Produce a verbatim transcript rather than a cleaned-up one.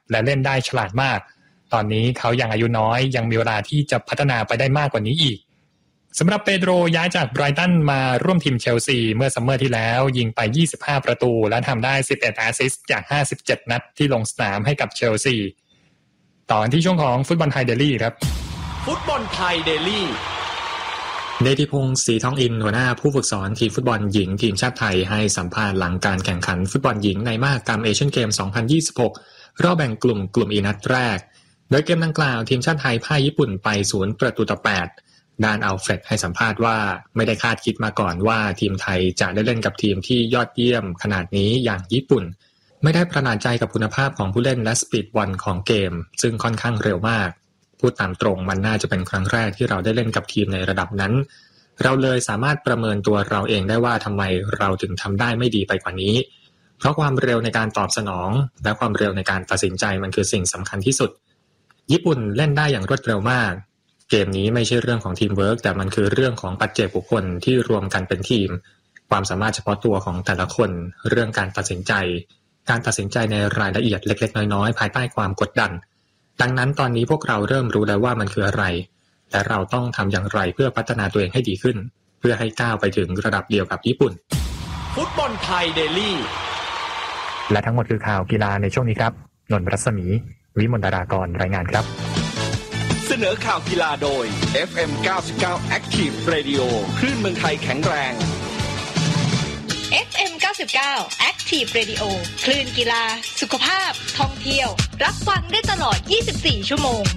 และเล่นได้ฉลาดมากตอนนี้เขายังอายุน้อยยังมีเวลาที่จะพัฒนาไปได้มากกว่านี้อีกสำหรับเปโดรย้ายจากไบรตันมาร่วมทีมเชลซีเมื่อซัมเมอร์ที่แล้วยิงไปยี่สิบห้าประตูและทำได้สิบเอ็ดแอสซิสต์จากห้าสิบเจ็ดนัดที่ลงสนามให้กับเชลซีต่อที่ช่วงของฟุตบอลไทยเดลี่ครับฟุตบอลไทยเดลี่เดธิพงศ์ศรีทองอินหัวหน้าผู้ฝึกสอนทีมฟุตบอลหญิงทีมชาติไทยให้สัมภาษณ์หลังการแข่งขันฟุตบอลหญิงในมหกรรมเอเชียนเกมสองพันยี่สิบหกรอบแบ่งกลุ่มกลุ่ม E นัดแรกโดยเกมดังกล่าวทีมชาติไทยพ่ายญี่ปุ่นไปศูนย์ประตูต่อแปดด้านอัลเฟรดให้สัมภาษณ์ว่าไม่ได้คาดคิดมาก่อนว่าทีมไทยจะได้เล่นกับทีมที่ยอดเยี่ยมขนาดนี้อย่างญี่ปุ่นไม่ได้ประหลาดใจกับคุณภาพของผู้เล่นและสปีดบอลของเกมซึ่งค่อนข้างเร็วมากพูดตามตรงมันน่าจะเป็นครั้งแรกที่เราได้เล่นกับทีมในระดับนั้นเราเลยสามารถประเมินตัวเราเองได้ว่าทำไมเราถึงทำได้ไม่ดีไปกว่านี้เพราะความเร็วในการตอบสนองและความเร็วในการตัดสินใจมันคือสิ่งสำคัญที่สุดญี่ปุ่นเล่นได้อย่างรวดเร็วมากเกมนี้ไม่ใช่เรื่องของทีมเวิร์คแต่มันคือเรื่องของปัจเจกบุคคลที่รวมกันเป็นทีมความสามารถเฉพาะตัวของแต่ละคนเรื่องการตัดสินใจการตัดสินใจในรายละเอียดเล็กๆน้อยๆภายใต้ความกดดันดังนั้นตอนนี้พวกเราเริ่มรู้แล้วว่ามันคืออะไรและเราต้องทำอย่างไรเพื่อพัฒนาตัวเองให้ดีขึ้นเพื่อให้ก้าวไปถึงระดับเดียวกับญี่ปุ่นฟุตบอลไทยเดลี่และทั้งหมดคือข่าวกีฬาในช่วงนี้ครับนนท์รัศมีวิมลดารากรรายงานครับเสนอข่าวกีฬาโดย เอฟ เอ็ม เก้าสิบเก้า Active Radio คลื่นเมืองไทยแข็งแรงเอฟ เอ็ม เก้าสิบเก้า Active Radio คลื่นกีฬาสุขภาพท่องเที่ยวรับฟังได้ตลอดยี่สิบสี่ชั่วโมง